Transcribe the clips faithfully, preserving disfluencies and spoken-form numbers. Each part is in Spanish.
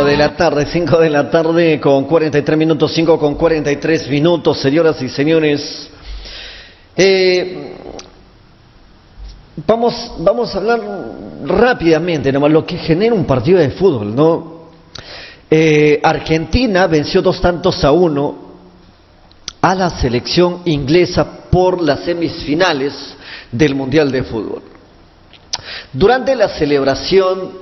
de la tarde, cinco de la tarde con cuarenta y tres minutos, cinco con cuarenta y tres minutos, señoras y señores. Eh, vamos, vamos a hablar rápidamente, nomás lo que genera un partido de fútbol, ¿no? Eh, Argentina venció dos tantos a uno a la selección inglesa por las semifinales del Mundial de Fútbol. Durante la celebración,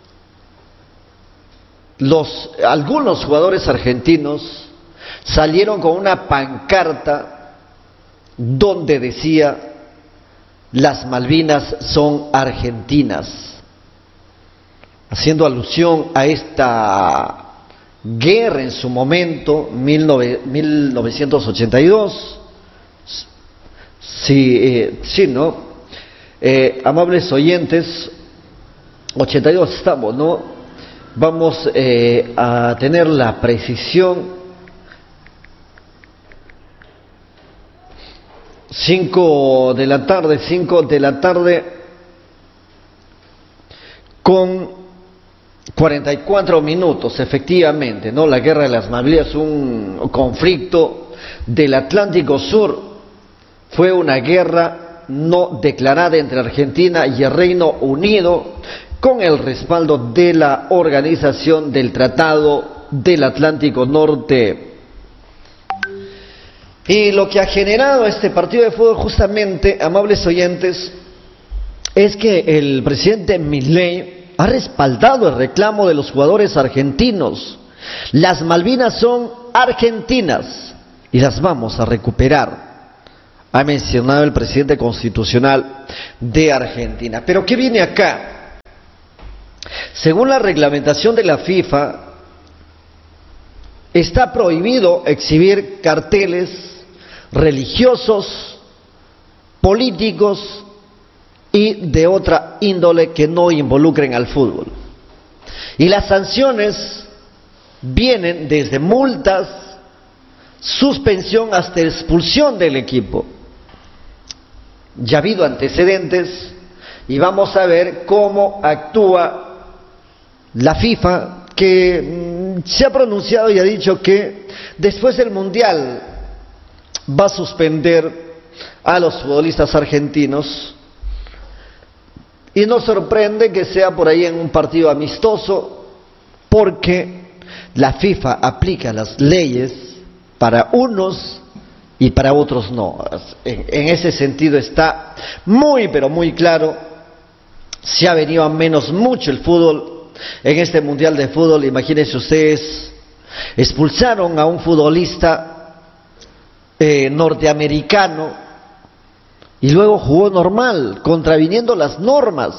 los, algunos jugadores argentinos salieron con una pancarta donde decía: las Malvinas son argentinas, haciendo alusión a esta guerra en su momento, mil novecientos ochenta y dos. Sí, eh, sí, ¿no? Eh, amables oyentes, ochenta y dos estamos, ¿no? Vamos eh, a tener la precisión. Cinco de la tarde, cinco de la tarde con cuarenta y cuatro minutos, efectivamente, ¿no? La guerra de las Malvinas, un conflicto del Atlántico Sur, fue una guerra no declarada entre Argentina y el Reino Unido, con el respaldo de la Organización del Tratado del Atlántico Norte. Y lo que ha generado este partido de fútbol, justamente, amables oyentes, es que el presidente Milei ha respaldado el reclamo de los jugadores argentinos. Las Malvinas son argentinas y las vamos a recuperar, ha mencionado el presidente constitucional de Argentina. Pero ¿qué viene acá? Según la reglamentación de la FIFA, está prohibido exhibir carteles religiosos, políticos y de otra índole que no involucren al fútbol. Y las sanciones vienen desde multas, suspensión hasta expulsión del equipo. Ya ha habido antecedentes y vamos a ver cómo actúa la FIFA, que mmm, se ha pronunciado y ha dicho que después del Mundial va a suspender a los futbolistas argentinos, y nos sorprende que sea por ahí en un partido amistoso, porque la FIFA aplica las leyes para unos y para otros no. En, en ese sentido está muy pero muy claro. Se ha venido a menos mucho el fútbol en este Mundial de Fútbol. Imagínense ustedes, expulsaron a un futbolista eh, norteamericano y luego jugó normal, contraviniendo las normas,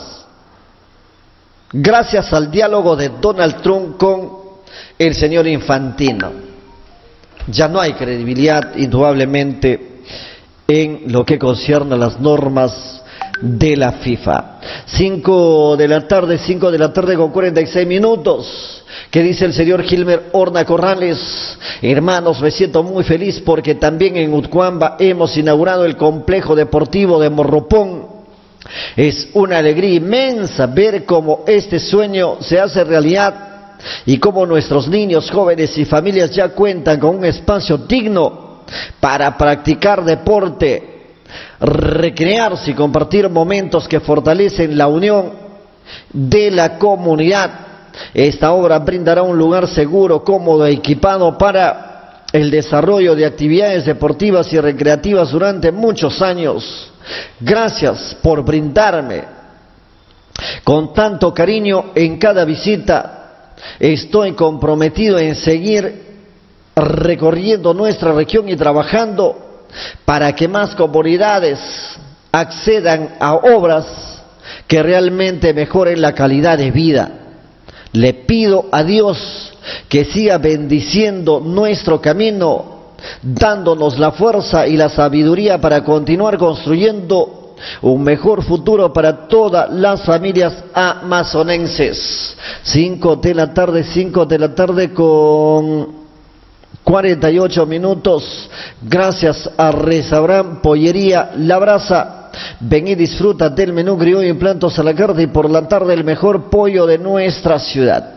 gracias al diálogo de Donald Trump con el señor Infantino. Ya no hay credibilidad, indudablemente, en lo que concierne a las normas de la FIFA. Cinco de la tarde, cinco de la tarde con cuarenta y seis minutos. ¿Qué dice el señor Gilmer Horna Corrales? Hermanos, me siento muy feliz porque también en Utcuamba hemos inaugurado el complejo deportivo de Morropón. Es una alegría inmensa ver cómo este sueño se hace realidad y cómo nuestros niños, jóvenes y familias ya cuentan con un espacio digno para practicar deporte, recrearse y compartir momentos que fortalecen la unión de la comunidad. Esta obra brindará un lugar seguro, cómodo, equipado para el desarrollo de actividades deportivas y recreativas durante muchos años. Gracias por brindarme con tanto cariño en cada visita. Estoy comprometido en seguir recorriendo nuestra región y trabajando para que más comunidades accedan a obras que realmente mejoren la calidad de vida. Le pido a Dios que siga bendiciendo nuestro camino, dándonos la fuerza y la sabiduría para continuar construyendo un mejor futuro para todas las familias amazonenses. Cinco de la tarde, cinco de la tarde con cuarenta y ocho minutos. Gracias a Restaurant Pollería La Brasa. Ven y disfruta del menú criollo en plantos a la carta y por la tarde el mejor pollo de nuestra ciudad.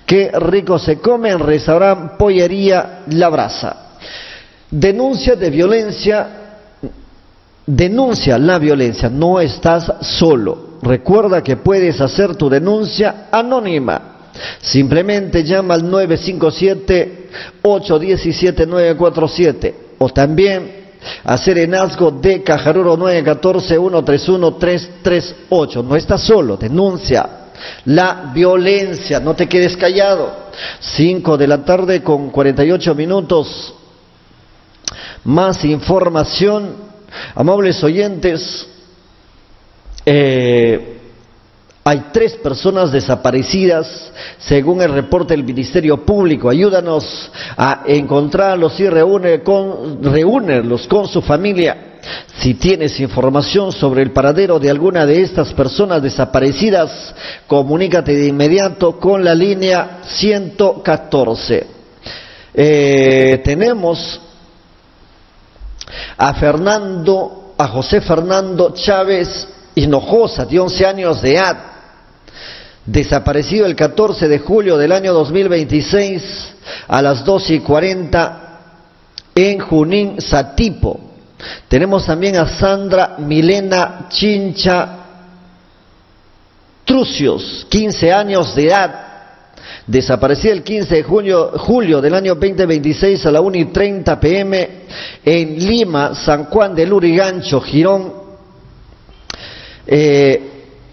Qué rico se come en restaurante Pollería La Brasa. Denuncia de violencia, denuncia la violencia, no estás solo. Recuerda que puedes hacer tu denuncia anónima. Simplemente llama al nueve cinco siete, ocho uno siete, nueve cuatro siete o también a Serenazgo de Cajaruro nueve uno cuatro, uno tres uno, tres tres ocho. No estás solo, denuncia la violencia, no te quedes callado. cinco de la tarde con cuarenta y ocho minutos. Más información, amables oyentes. Eh, hay tres personas desaparecidas según el reporte del Ministerio Público. Ayúdanos a encontrarlos y reúne con, reúnerlos con su familia. Si tienes información sobre el paradero de alguna de estas personas desaparecidas, comunícate de inmediato con la línea ciento catorce. Eh, tenemos a Fernando, a José Fernando Chávez Hinojosa, de once años de edad, desaparecido el catorce de julio del año dos mil veintiséis a las doce y cuarenta en Junín, Satipo. Tenemos también a Sandra Milena Chincha Trucios, quince años de edad, desaparecida el quince de julio, julio del año veinte veintiséis a la una y treinta pm en Lima, San Juan del Lurigancho, Girón. Eh,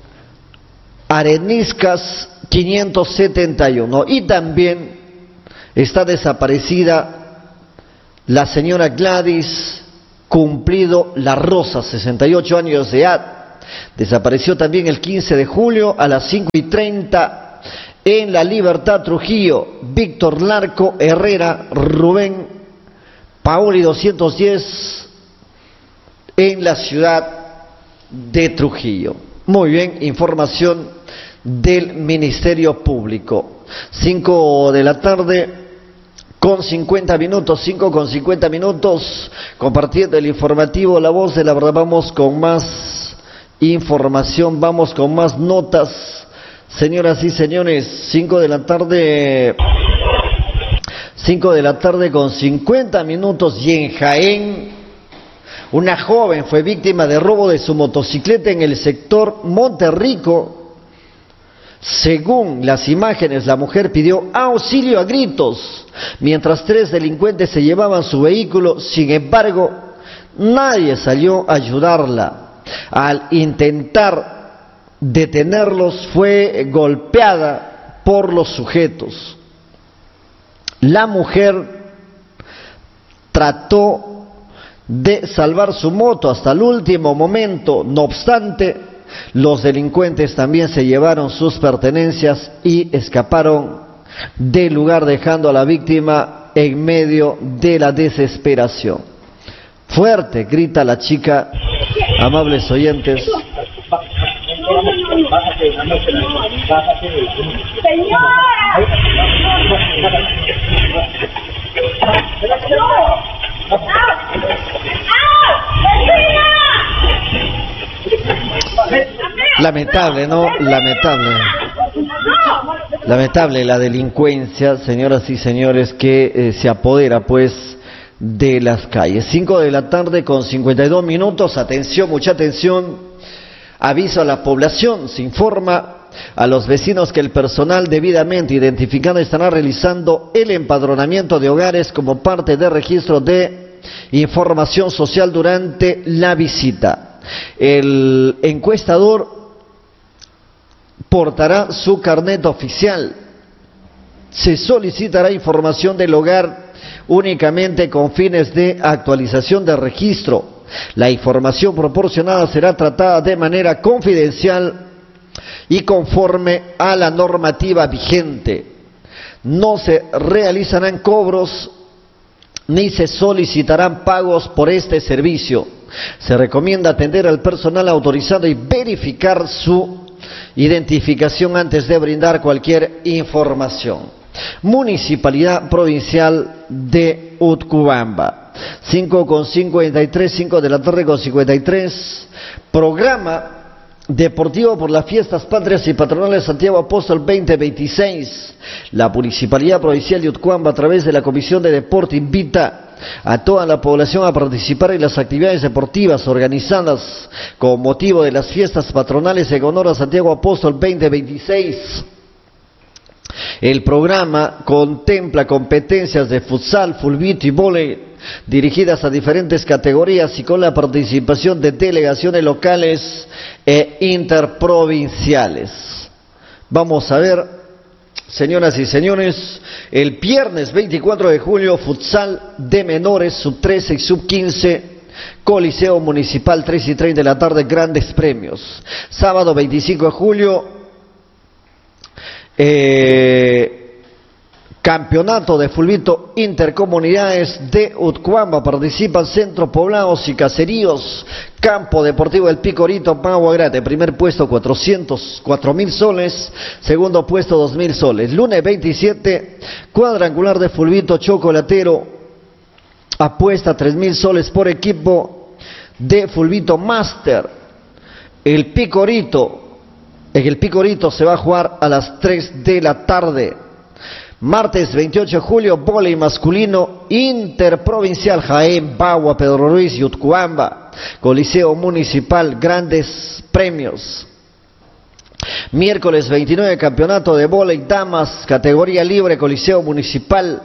Areniscas quinientos setenta y uno. Y también está desaparecida la señora Gladys Cumplido La Rosa, sesenta y ocho años de edad. Desapareció también el quince de julio a las cinco y treinta en La Libertad, Trujillo. Víctor Larco Herrera Rubén Paoli doscientos diez en la ciudad de Trujillo. Muy bien, información del Ministerio Público. cinco de la tarde con cincuenta minutos, cinco con cincuenta minutos, compartiendo el informativo La Voz de la Verdad. Vamos con más información, vamos con más notas, señoras y señores. cinco de la tarde, cinco de la tarde con cincuenta minutos, y en Jaén, una joven fue víctima de robo de su motocicleta en el sector Monterrico. Según las imágenes, la mujer pidió auxilio a gritos, mientras tres delincuentes se llevaban su vehículo. Sin embargo, nadie salió a ayudarla. Al intentar detenerlos, fue golpeada por los sujetos. La mujer trató de salvar su moto hasta el último momento. No obstante, los delincuentes también se llevaron sus pertenencias y escaparon del lugar, dejando a la víctima en medio de la desesperación. Fuerte grita la chica, amables oyentes. Lamentable, ¿no? Lamentable. Lamentable la delincuencia, señoras y señores, que eh, se apodera pues de las calles. cinco de la tarde con cincuenta y dos minutos. Atención, mucha atención. Aviso a la población. Se informa a los vecinos que el personal debidamente identificado estará realizando el empadronamiento de hogares como parte del registro de información social durante la visita. El encuestador portará su carnet oficial. Se solicitará información del hogar únicamente con fines de actualización de registro. La información proporcionada será tratada de manera confidencial y conforme a la normativa vigente. No se realizarán cobros ni se solicitarán pagos por este servicio. Se recomienda atender al personal autorizado y verificar su identificación antes de brindar cualquier información. Municipalidad Provincial de Utcubamba. cinco con cincuenta y tres, cinco de la tarde con cincuenta y tres. Programa deportivo por las fiestas patrias y patronales Santiago Apóstol veinte veintiséis. La Municipalidad Provincial de Utcuamba, a través de la Comisión de Deporte, invita a toda la población a participar en las actividades deportivas organizadas con motivo de las fiestas patronales en honor a Santiago Apóstol veinte veintiséis. El programa contempla competencias de futsal, fulbito y vóley dirigidas a diferentes categorías y con la participación de delegaciones locales e interprovinciales. Vamos a ver, señoras y señores, el viernes veinticuatro de julio, futsal de menores, sub trece y sub quince, Coliseo Municipal, tres y treinta de la tarde, grandes premios. Sábado veinticinco de julio, eh, campeonato de fulbito intercomunidades de Utcuamba. Participan centros poblados y caseríos. Campo Deportivo El Picorito, Pagua Grande. Primer puesto cuatrocientos cuatro mil soles. Segundo puesto dos mil soles. Lunes veintisiete, cuadrangular de fulbito chocolatero. Apuesta tres mil soles por equipo de fulbito Master. El Picorito, en el Picorito se va a jugar a las tres de la tarde. Martes veintiocho de julio, vóley masculino interprovincial, Jaén, Bagua, Pedro Ruiz y Utcuamba. Coliseo Municipal, grandes premios. Miércoles veintinueve, campeonato de vóley damas, categoría libre, Coliseo Municipal.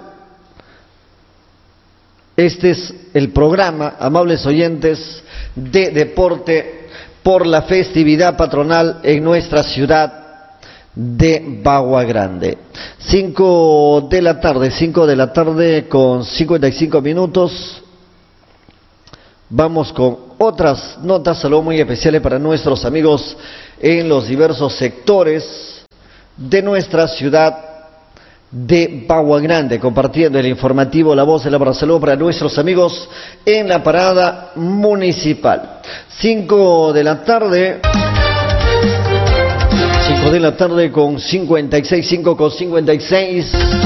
Este es el programa, amables oyentes, de deporte por la festividad patronal en nuestra ciudad de Bagua Grande. cinco de la tarde, cinco de la tarde con cincuenta y cinco minutos. Vamos con otras notas, saludos muy especiales para nuestros amigos en los diversos sectores de nuestra ciudad de Bagua Grande, compartiendo el informativo La Voz de la Barcelona para nuestros amigos en la parada municipal. cinco de la tarde. cinco de la tarde con cincuenta y seis, cinco con cincuenta y seis.